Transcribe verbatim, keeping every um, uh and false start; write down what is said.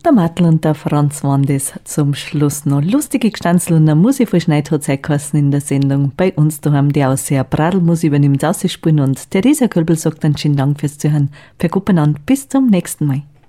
Der Mattel und der Franz waren das zum Schluss noch. Lustige Gestanzel und eine Musik verschneit hat sein Kosten in der Sendung. Bei uns daheim die Ausseher Bradelmusik übernimmt Ausspielen und Theresa Kölbel sagt dann schönen Dank fürs Zuhören. Verkuppen an, bis zum nächsten Mal.